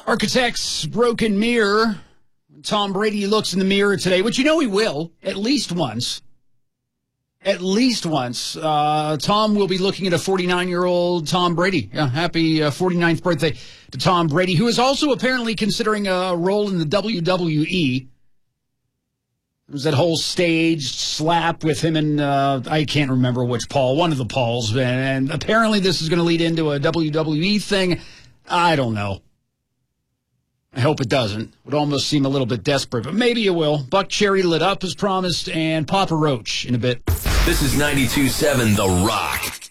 Architect's broken mirror. Tom Brady looks in the mirror today, which you know he will, at least once. At least once. Tom will be looking at a 49-year-old Tom Brady. Happy 49th birthday to Tom Brady, who is also apparently considering a role in the WWE. There was that whole staged slap with him and I can't remember which Paul, one of the Pauls. And apparently this is going to lead into a WWE thing. I don't know. I hope it doesn't. Would almost seem a little bit desperate, but maybe it will. Buck Cherry lit up as promised, and Papa Roach in a bit. This is 92.7 The Rock.